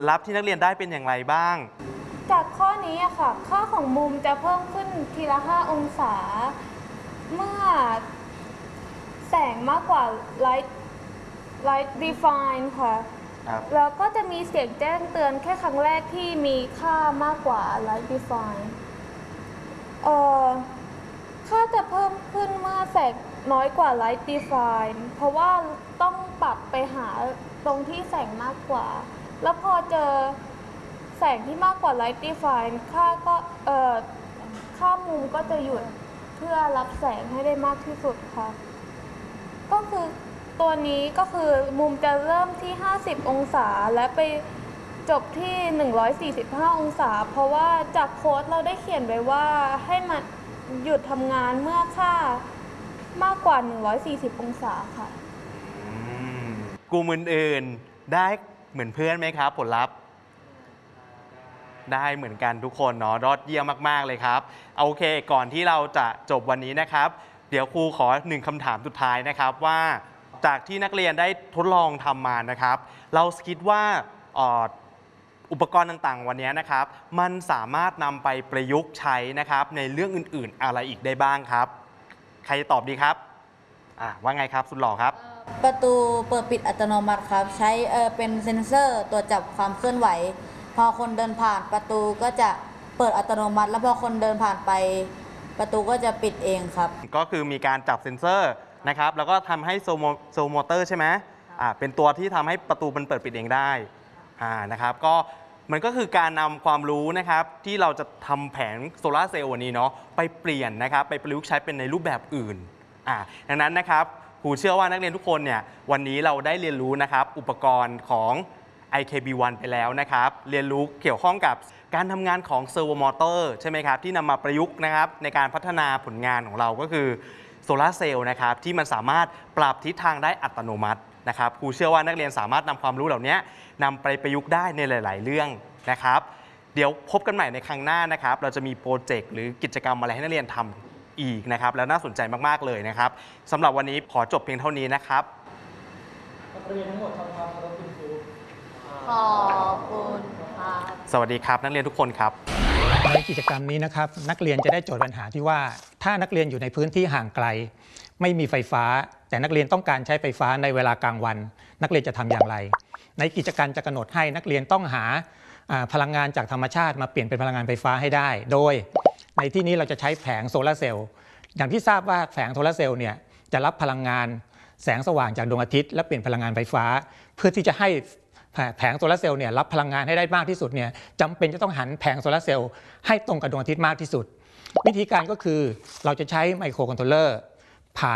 ลับที่นักเรียนได้เป็นอย่างไรบ้างจากข้อนี้อะค่ะค่าของมุมจะเพิ่มขึ้นทีละ5องศาเมื่อแสงมากกว่า light define ค่ะแล้วก็จะมีเสียงแจ้งเตือนแค่ครั้งแรกที่มีค่ามากกว่า light define ค่าจะเพิ่มขึ้นเมื่อแสงน้อยกว่า light define เพราะว่าต้องปรับไปหาตรงที่แสงมากกว่าแล้วพอเจอแสงที่มากกว่า light define ค่ามุมก็จะหยุดเพื่อรับแสงให้ได้มากที่สุดค่ะก็คือตัวนี้ก็คือมุมจะเริ่มที่50องศาและไปจบที่145องศาเพราะว่าจากโค้ดเราได้เขียนไว้ว่าให้มันหยุดทำงานเมื่อค่ามากกว่า140องศาค่ะกลุ่มอื่นๆได้เหมือนเพื่อนไหมครับผลลัพธ์ได้เหมือนกันทุกคนเนาะยอดเยี่ยมมากๆเลยครับโอเคก่อนที่เราจะจบวันนี้นะครับเดี๋ยวครูขอ1คำถามสุดท้ายนะครับว่าจากที่นักเรียนได้ทดลองทำมานะครับเราคิดว่าอุปกรณ์ต่างๆวันนี้นะครับมันสามารถนำไปประยุกต์ใช้นะครับในเรื่องอื่นๆอะไรอีกได้บ้างครับใครตอบดีครับว่าไงครับสุดหล่อครับประตูเปิดปิดอัตโนมัติครับใช้เป็นเซ็นเซอร์ตรวจจับความเคลื่อนไหวพอคนเดินผ่านประตูก็จะเปิดอัตโนมัติแล้วพอคนเดินผ่านไปประตูก็จะปิดเองครับก็คือมีการจับเซ็นเซอร์นะครับแล้วก็ทำให้โซลมอเตอร์ใช่ไหมเป็นตัวที่ทำให้ประตูมันเปิดปิดเองได้นะครับก็มันก็คือการนำความรู้นะครับที่เราจะทำแผงโซลาร์เซลล์วันนี้เนาะไปเปลี่ยนนะครับไปประยุกต์ใช้เป็นในรูปแบบอื่นดังนั้นนะครับครูเชื่อว่านักเรียนทุกคนเนี่ยวันนี้เราได้เรียนรู้นะครับอุปกรณ์ของ IKB1 ไปแล้วนะครับเรียนรู้เกี่ยวข้องกับการทำงานของเซอร์โวมอเตอร์ใช่ไหมครับที่นำมาประยุกต์นะครับในการพัฒนาผลงานของเราก็คือโซลาร์เซลล์นะครับที่มันสามารถปรับทิศทางได้อัตโนมัตินะครับครูเชื่อว่านักเรียนสามารถนำความรู้เหล่านี้นำไปประยุกต์ได้ในหลายๆเรื่องนะครับเดี๋ยวพบกันใหม่ในครั้งหน้านะครับเราจะมีโปรเจกต์หรือกิจกรรมอะไรให้นักเรียนทำอีกนะครับแล้วน่าสนใจมากๆเลยนะครับสำหรับวันนี้ขอจบเพียงเท่านี้นะครับนักเรียนทั้งหมดทำความเคารพคุณครูขอบคุณครับสวัสดีครับนักเรียนทุกคนครับในกิจกรรมนี้นะครับนักเรียนจะได้โจทย์ปัญหาที่ว่าถ้านักเรียนอยู่ในพื้นที่ห่างไกลไม่มีไฟฟ้าแต่นักเรียนต้องการใช้ไฟฟ้าในเวลากลางวันนักเรียนจะทำอย่างไรในกิจกรรมจะกำหนดให้นักเรียนต้องหาพลังงานจากธรรมชาติมาเปลี่ยนเป็นพลังงานไฟฟ้าให้ได้โดยในที่นี้เราจะใช้แผงโซลาร์เซลล์อย่างที่ทราบว่าแผงโซลาร์เซลล์เนี่ยจะรับพลังงานแสงสว่างจากดวงอาทิตย์และเปลี่ยนพลังงานไฟฟ้าเพื่อที่จะให้แผงโซลาร์เซลล์เนี่ยรับพลังงานให้ได้มากที่สุดเนี่ยจำเป็นจะต้องหันแผงโซลาร์เซลล์ให้ตรงกับดวงอาทิตย์มากที่สุดวิธีการก็คือเราจะใช้ไมโครคอนโทรลเลอร์ผ่าน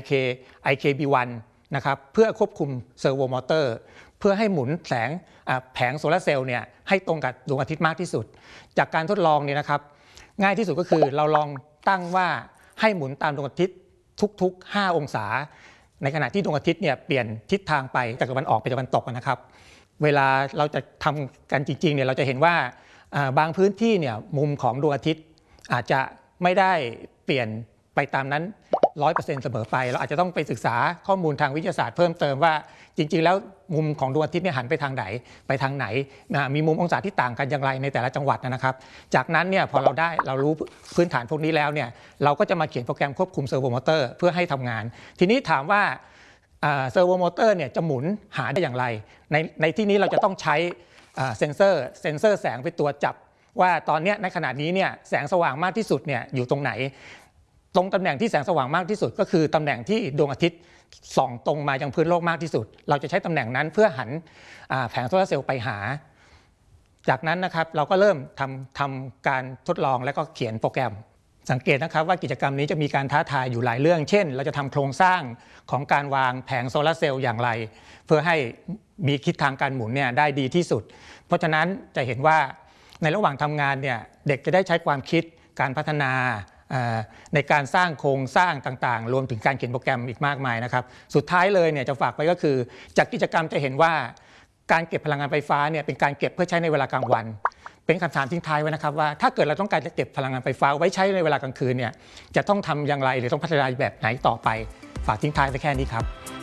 IKB1 นะครับเพื่อควบคุมเซอร์โวมอเตอร์เพื่อให้หมุนแผงโซลาร์เซลล์เนี่ยให้ตรงกับดวงอาทิตย์มากที่สุดจากการทดลองเนี่ยนะครับง่ายที่สุดก็คือเราลองตั้งว่าให้หมุนตามดวงอาทิตย์ทุกๆ5องศาในขณะที่ดวงอาทิตย์เนี่ยเปลี่ยนทิศทางไปจากตะวันออกไปตะวันตกนะครับเวลาเราจะทำกันจริงๆเนี่ยเราจะเห็นว่าบางพื้นที่เนี่ยมุมของดวงอาทิตย์อาจจะไม่ได้เปลี่ยนไปตามนั้น 100% เสมอไปเราอาจจะต้องไปศึกษาข้อมูลทางวิทยาศาสตร์เพิ่มเติมว่าจริงๆแล้วมุมของดวงอาทิตย์เนี่ยหันไปทางไหนมีมุมองศาที่ต่างกันอย่างไรในแต่ละจังหวัดนะครับจากนั้นเนี่ยพอเรารู้พื้นฐานพวกนี้แล้วเนี่ยเราก็จะมาเขียนโปรแกรมควบคุมเซอร์โวมอเตอร์เพื่อให้ทำงานทีนี้ถามว่าเซอร์โวมอเตอร์เนี่ยจะหมุนหาได้อย่างไรในที่นี้เราจะต้องใช้เซ็นเซอร์แสงเป็นตัวจับว่าตอนนี้ในขณะนี้เนี่ยแสงสว่างมากที่สุดเนี่ยอยู่ตรงไหนตรงตำแหน่งที่แสงสว่างมากที่สุดก็คือตำแหน่งที่ดวงอาทิตย์ส่องตรงมายังพื้นโลกมากที่สุดเราจะใช้ตำแหน่งนั้นเพื่อหันแผงโซลาร์เซลล์ไปหาจากนั้นนะครับเราก็เริ่มทำการทดลองและก็เขียนโปรแกรมสังเกตนะครับว่ากิจกรรมนี้จะมีการท้าทายอยู่หลายเรื่องเช่นเราจะทำโครงสร้างของการวางแผงโซลาร์เซลล์อย่างไรเพื่อให้มีทิศทางการหมุนเนี่ยได้ดีที่สุดเพราะฉะนั้นจะเห็นว่าในระหว่างทำงานเนี่ยเด็กจะได้ใช้ความคิดการพัฒนาในการสร้างโครงสร้างต่างๆรวมถึงการเขียนโปรแกรมอีกมากมายนะครับสุดท้ายเลยเนี่ยจะฝากไปก็คือจากกิจกรรมจะเห็นว่าการเก็บพลังงานไฟฟ้าเนี่ยเป็นการเก็บเพื่อใช้ในเวลากลางวันเป็นคำถามทิ้งท้ายไว้นะครับว่าถ้าเกิดเราต้องการจะเก็บพลังงานไฟฟ้าไว้ใช้ในเวลากลางคืนเนี่ยจะต้องทำอย่างไรหรือต้องพัฒนาแบบไหนต่อไปฝากทิ้งท้ายไปแค่นี้ครับ